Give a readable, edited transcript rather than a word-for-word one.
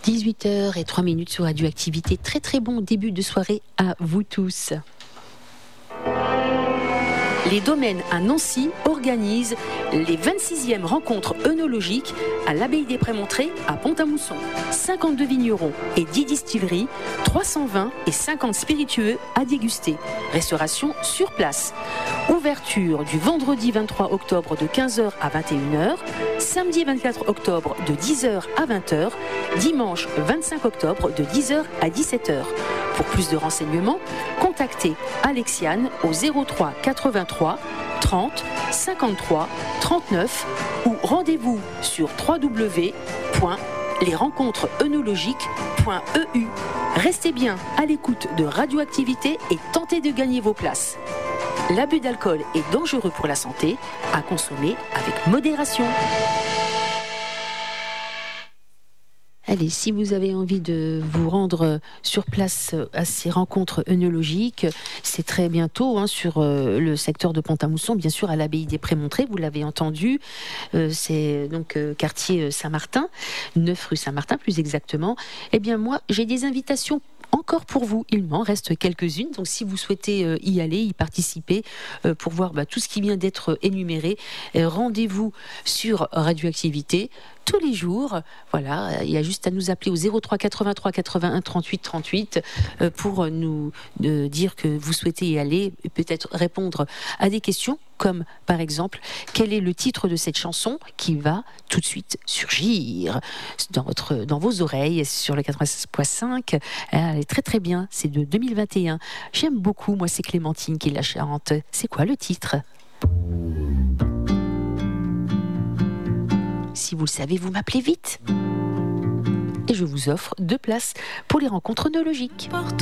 18h03 sur Radioactivité. Très très bon début de soirée à vous tous. Les domaines à Nancy organisent les 26e rencontres œnologiques à l'abbaye des Prémontrés à Pont-à-Mousson. 52 vignerons et 10 distilleries, 300 vins et 50 spiritueux à déguster. Restauration sur place. Ouverture du vendredi 23 octobre de 15h à 21h, samedi 24 octobre de 10h à 20h, dimanche 25 octobre de 10h à 17h. Pour plus de renseignements, contactez Alexiane au 03 83 30 53 39 ou rendez-vous sur www.lesrencontresœnologiques.eu. Restez bien à l'écoute de Radioactivité et tentez de gagner vos places. L'abus d'alcool est dangereux pour la santé, à consommer avec modération. Allez, si vous avez envie de vous rendre sur place à ces rencontres œnologiques, c'est très bientôt sur le secteur de Pont-à-Mousson, bien sûr à l'abbaye des Prémontrés, vous l'avez entendu, c'est donc quartier Saint-Martin, 9 rue Saint-Martin plus exactement. Eh bien moi, j'ai des invitations encore pour vous, il m'en reste quelques-unes, donc si vous souhaitez y aller, y participer, pour voir tout ce qui vient d'être énuméré, rendez-vous sur Radioactivité tous les jours. Voilà, il y a juste à nous appeler au 03 83 81 38 38 pour nous dire que vous souhaitez y aller et peut-être répondre à des questions comme par exemple quel est le titre de cette chanson qui va tout de suite surgir dans vos oreilles sur le 96.5. Elle est très très bien, c'est de 2021. J'aime beaucoup, moi c'est Clémentine qui la chante. C'est quoi le titre ? Si vous le savez, vous m'appelez vite. Et je vous offre 2 places pour les rencontres œnologiques.